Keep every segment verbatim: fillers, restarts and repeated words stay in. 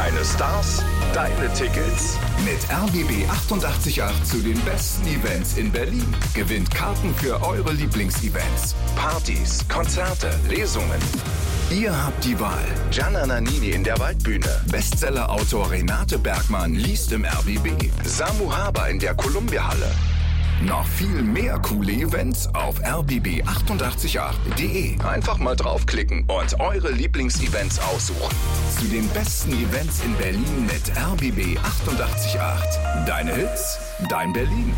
Deine Stars, deine Tickets. Mit R B B achtundachtzig Komma acht zu den besten Events in Berlin. Gewinnt Karten für eure Lieblingsevents. Partys, Konzerte, Lesungen. Ihr habt die Wahl. Gianna Nannini in der Waldbühne. Bestseller-Autor Renate Bergmann liest im R B B. Samu Haber in der Columbia-Halle. Noch viel mehr coole Events auf r b b achtundachtzig Komma acht punkt d e. Einfach mal draufklicken und eure Lieblingsevents aussuchen. Zu den besten Events in Berlin mit R B B achtundachtzig Komma acht. Deine Hits, dein Berlin.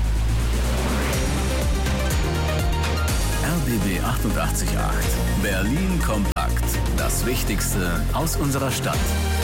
R B B achtundachtzig Komma acht. Berlin kompakt. Das Wichtigste aus unserer Stadt.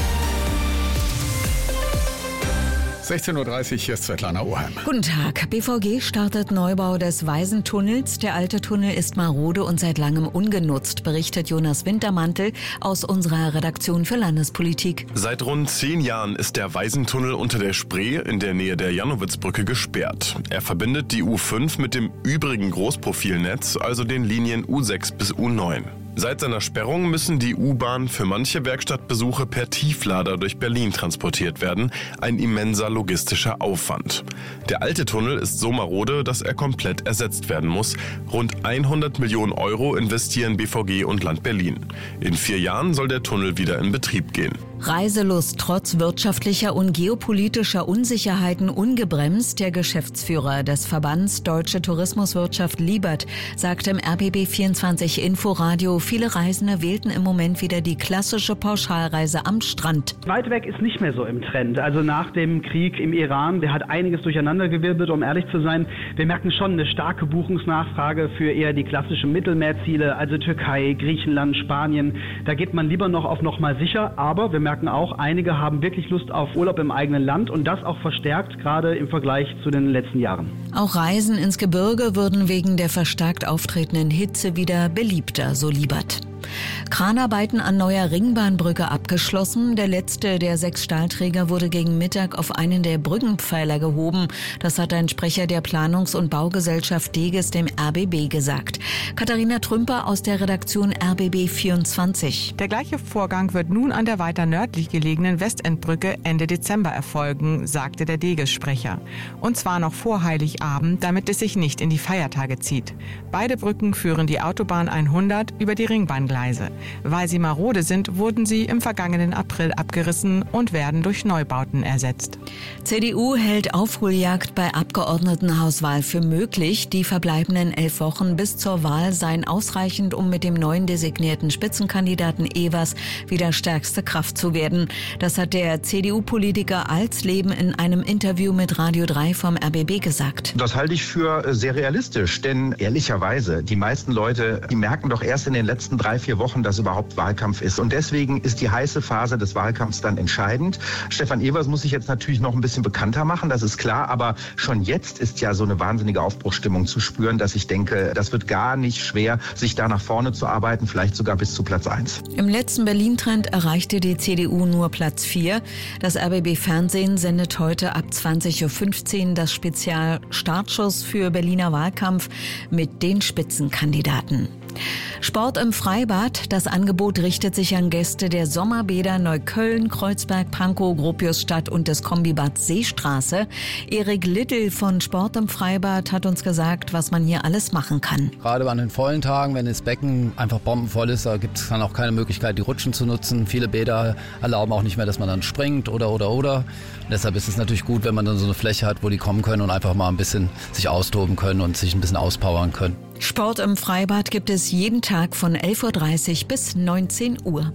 sechzehn Uhr dreißig, hier ist Svetlana Oheim. Guten Tag. B V G startet Neubau des Waisentunnels. Der alte Tunnel ist marode und seit langem ungenutzt, berichtet Jonas Wintermantel aus unserer Redaktion für Landespolitik. Seit rund zehn Jahren ist der Waisentunnel unter der Spree in der Nähe der Jannowitzbrücke gesperrt. Er verbindet die U fünf mit dem übrigen Großprofilnetz, also den Linien U sechs bis U neun. Seit seiner Sperrung müssen die U-Bahn für manche Werkstattbesuche per Tieflader durch Berlin transportiert werden. Ein immenser logistischer Aufwand. Der alte Tunnel ist so marode, dass er komplett ersetzt werden muss. Rund hundert Millionen Euro investieren B V G und Land Berlin. In vier Jahren soll der Tunnel wieder in Betrieb gehen. Reiselust trotz wirtschaftlicher und geopolitischer Unsicherheiten ungebremst. Der Geschäftsführer des Verbands Deutsche Tourismuswirtschaft Liebert sagte im R B B vierundzwanzig Inforadio, viele Reisende wählten im Moment wieder die klassische Pauschalreise am Strand. Weit weg ist nicht mehr so im Trend. Also nach dem Krieg im Iran, der hat einiges durcheinandergewirbelt, um ehrlich zu sein. Wir merken schon eine starke Buchungsnachfrage für eher die klassischen Mittelmeerziele, also Türkei, Griechenland, Spanien. Da geht man lieber noch auf noch mal sicher, aber wir merken auch, einige haben wirklich Lust auf Urlaub im eigenen Land und das auch verstärkt, gerade im Vergleich zu den letzten Jahren. Auch Reisen ins Gebirge würden wegen der verstärkt auftretenden Hitze wieder beliebter, so Liebert. Kranarbeiten an neuer Ringbahnbrücke abgeschlossen. Der letzte der sechs Stahlträger wurde gegen Mittag auf einen der Brückenpfeiler gehoben. Das hat ein Sprecher der Planungs- und Baugesellschaft Deges dem R B B gesagt. Katharina Trümper aus der Redaktion R B B vierundzwanzig. Der gleiche Vorgang wird nun an der weiter nördlich gelegenen Westendbrücke Ende Dezember erfolgen, sagte der Deges-Sprecher. Und zwar noch vor Heiligabend, damit es sich nicht in die Feiertage zieht. Beide Brücken führen die Autobahn hundert über die Ringbahngleise. Weil sie marode sind, wurden sie im vergangenen April abgerissen und werden durch Neubauten ersetzt. C D U hält Aufholjagd bei Abgeordnetenhauswahl für möglich. Die verbleibenden elf Wochen bis zur Wahl seien ausreichend, um mit dem neuen designierten Spitzenkandidaten Evers wieder stärkste Kraft zu werden. Das hat der C D U-Politiker Alsleben in einem Interview mit Radio drei vom R B B gesagt. Das halte ich für sehr realistisch, denn ehrlicherweise, die meisten Leute, die merken doch erst in den letzten drei, vier Wochen, dass überhaupt Wahlkampf ist. Und deswegen ist die heiße Phase des Wahlkampfs dann entscheidend. Stefan Evers muss sich jetzt natürlich noch ein bisschen bekannter machen, das ist klar. Aber schon jetzt ist ja so eine wahnsinnige Aufbruchsstimmung zu spüren, dass ich denke, das wird gar nicht schwer, sich da nach vorne zu arbeiten, vielleicht sogar bis zu Platz eins. Im letzten Berlin-Trend erreichte die C D U nur Platz vier. Das R B B-Fernsehen sendet heute ab zwanzig Uhr fünfzehn das Spezial Startschuss für Berliner Wahlkampf mit den Spitzenkandidaten. Sport im Freibad. Das Angebot richtet sich an Gäste der Sommerbäder Neukölln, Kreuzberg, Pankow, Gropiusstadt und des Kombibad Seestraße. Erik Littel von Sport im Freibad hat uns gesagt, was man hier alles machen kann. Gerade an den vollen Tagen, wenn das Becken einfach bombenvoll ist, da gibt es dann auch keine Möglichkeit, die Rutschen zu nutzen. Viele Bäder erlauben auch nicht mehr, dass man dann springt oder oder oder. Und deshalb ist es natürlich gut, wenn man dann so eine Fläche hat, wo die kommen können und einfach mal ein bisschen sich austoben können und sich ein bisschen auspowern können. Sport im Freibad gibt es jeden Tag von elf Uhr dreißig bis neunzehn Uhr.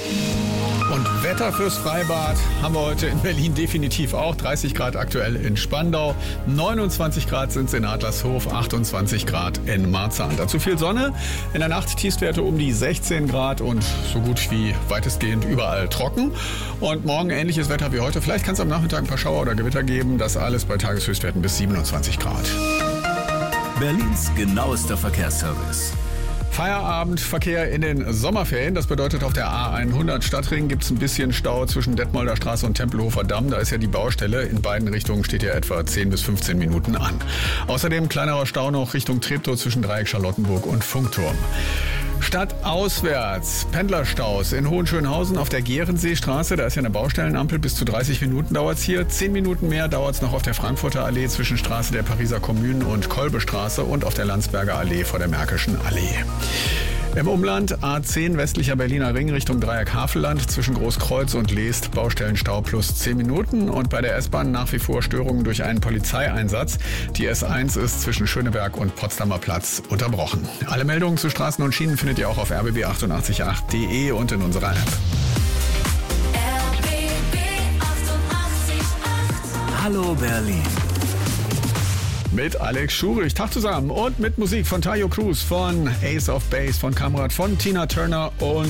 Und Wetter fürs Freibad haben wir heute in Berlin definitiv auch. dreißig Grad aktuell in Spandau, neunundzwanzig Grad sind es in Adlershof, achtundzwanzig Grad in Marzahn. Dazu viel Sonne, in der Nacht Tiefstwerte um die sechzehn Grad und so gut wie weitestgehend überall trocken. Und morgen ähnliches Wetter wie heute. Vielleicht kann es am Nachmittag ein paar Schauer oder Gewitter geben. Das alles bei Tageshöchstwerten bis siebenundzwanzig Grad. Berlins genauester Verkehrsservice. Feierabendverkehr in den Sommerferien. Das bedeutet, auf der A hundert Stadtring gibt es ein bisschen Stau zwischen Detmolder Straße und Tempelhofer Damm. Da ist ja die Baustelle. In beiden Richtungen steht ja etwa zehn bis fünfzehn Minuten an. Außerdem kleinerer Stau noch Richtung Treptow zwischen Dreieck Charlottenburg und Funkturm. Stadtauswärts, Pendlerstaus in Hohenschönhausen auf der Gehrenseestraße. Da ist ja eine Baustellenampel, bis zu dreißig Minuten dauert es hier. Zehn Minuten mehr dauert es noch auf der Frankfurter Allee zwischen Straße der Pariser Kommunen und Kolbestraße und auf der Landsberger Allee vor der Märkischen Allee. Im Umland A zehn westlicher Berliner Ring Richtung Dreieck-Havelland zwischen Großkreuz und Leest Baustellenstau plus zehn Minuten und bei der S-Bahn nach wie vor Störungen durch einen Polizeieinsatz. Die S eins ist zwischen Schöneberg und Potsdamer Platz unterbrochen. Alle Meldungen zu Straßen und Schienen findet ihr auch auf r b b achtundachtzig punkt acht punkt d e und in unserer App. R B B achtundachtzig Komma acht. Hallo Berlin. Mit Alex Schurich. Tag zusammen und mit Musik von Tayo Cruz, von Ace of Base, von Kamrat, von Tina Turner und